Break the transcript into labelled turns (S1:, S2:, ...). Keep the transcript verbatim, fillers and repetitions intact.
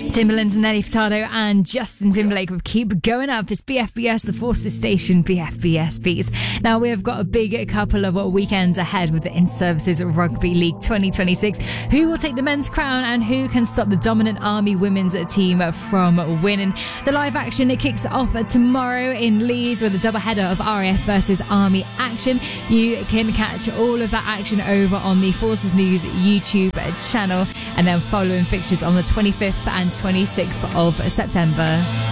S1: Timbaland, Nelly Furtado and Justin Timberlake with Keep Going Up. It's B F B S, the Forces Station, B F B S Beats. Now, we have got a big couple of weekends ahead with the Inter-Services Rugby League twenty twenty-six. Who will take the men's crown and who can stop the dominant Army women's team from winning? The live action, it kicks off tomorrow in Leeds with a double header of R A F versus Army action. You can catch all of that action over on the Forces News YouTube channel, and then following fixtures on the twenty-fifth and twenty-sixth of September.